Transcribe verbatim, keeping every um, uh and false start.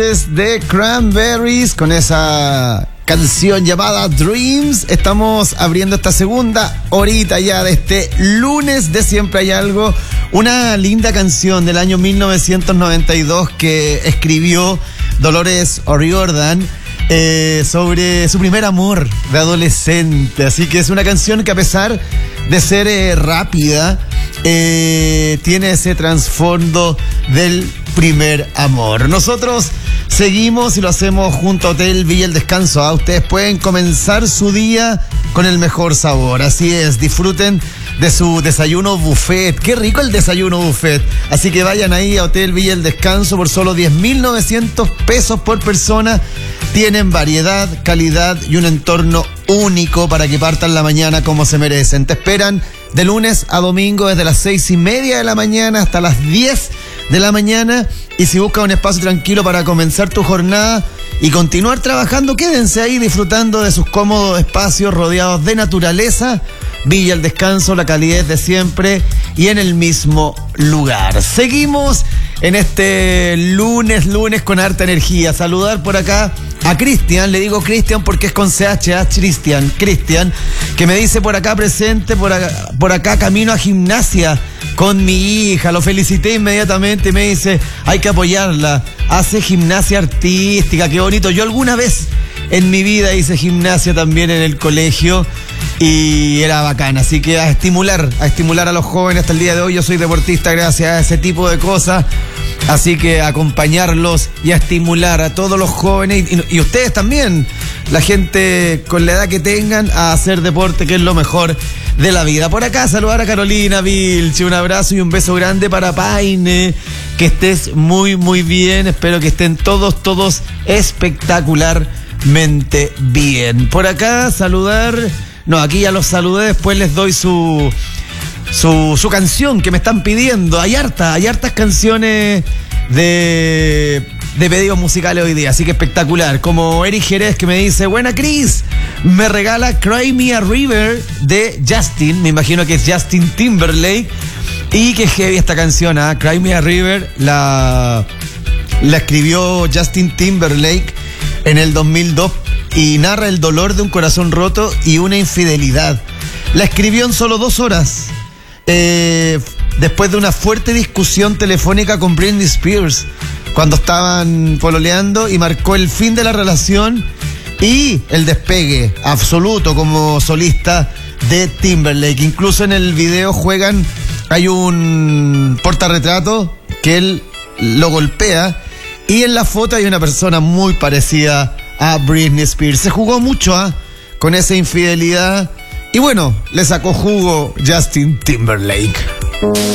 De Cranberries con esa canción llamada Dreams. Estamos abriendo esta segunda horita ya de este lunes de Siempre Hay Algo. Una linda canción del año mil novecientos noventa y dos que escribió Dolores O'Riordan eh, sobre su primer amor de adolescente. Así que es una canción que, a pesar de ser eh, rápida, eh, tiene ese trasfondo del primer amor. Nosotros seguimos y lo hacemos junto a Hotel Villa El Descanso. ¿ah? Ustedes pueden comenzar su día con el mejor sabor. Así es, disfruten de su desayuno buffet. Qué rico el desayuno buffet. Así que vayan ahí a Hotel Villa El Descanso por solo diez mil novecientos pesos por persona. Tienen variedad, calidad y un entorno único para que partan la mañana como se merecen. Te esperan de lunes a domingo desde las seis y media de la mañana hasta las diez de la mañana. Y si buscas un espacio tranquilo para comenzar tu jornada y continuar trabajando, quédense ahí disfrutando de sus cómodos espacios rodeados de naturaleza. Villa El Descanso, la calidez de siempre y en el mismo lugar. Seguimos en este lunes, lunes con harta energía. Saludar por acá a Cristian, le digo Cristian porque es con C H, ¿eh? Cristian, Cristian, que me dice por acá presente, por acá, por acá camino a gimnasia con mi hija. Lo felicité inmediatamente y me dice, hay que apoyarla, hace gimnasia artística, qué bonito. Yo alguna vez en mi vida hice gimnasia también en el colegio y era bacán, así que a estimular, a estimular a los jóvenes. Hasta el día de hoy yo soy deportista gracias a ese tipo de cosas, así que a acompañarlos y a estimular a todos los jóvenes y, y ustedes también, la gente con la edad que tengan, a hacer deporte, que es lo mejor de la vida. Por acá saludar a Carolina Vilche, un abrazo y un beso grande para Paine, que estés muy muy bien, espero que estén todos, todos espectacularmente bien. Por acá saludar, no, aquí ya los saludé, después les doy su su, su canción que me están pidiendo. Hay harta, hay hartas canciones de de pedidos musicales hoy día, así que espectacular, como Eric Jerez, que me dice, buena Cris, me regala Cry Me a River de Justin, me imagino que es Justin Timberlake, y que heavy esta canción, ¿eh? Cry Me a River la, la escribió Justin Timberlake en el dos mil dos y narra el dolor de un corazón roto y una infidelidad. La escribió en solo dos horas, eh, después de una fuerte discusión telefónica con Britney Spears cuando estaban pololeando, y marcó el fin de la relación y el despegue absoluto como solista de Timberlake. Incluso en el video juegan, hay un portarretrato que él lo golpea y en la foto hay una persona muy parecida a Britney Spears. Se jugó mucho ¿eh? con esa infidelidad y bueno, le sacó jugo Justin Timberlake.